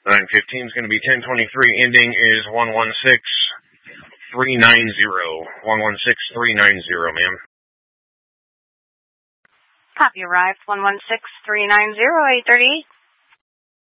915 is going to be 1023. Ending is 116390. 116390, ma'am. Copy arrived. 116390, 838.